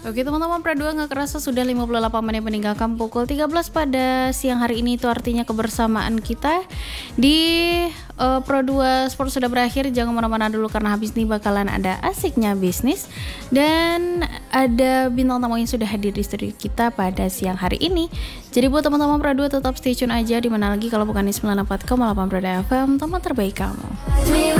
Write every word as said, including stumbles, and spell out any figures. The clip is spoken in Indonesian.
Oke teman-teman, Pro dua nggak kerasa sudah lima puluh delapan menit meninggalkan pukul tiga belas pada siang hari ini. Itu artinya kebersamaan kita di uh, Pro dua Sport sudah berakhir. Jangan mana-mana dulu karena habis ini bakalan ada asiknya bisnis. Dan ada bintang tamu yang sudah hadir di studio kita pada siang hari ini. Jadi buat teman-teman Pro dua tetap stay tune aja, dimana lagi kalau bukan di sembilan puluh empat koma delapan Pro dua F M, teman terbaik kamu.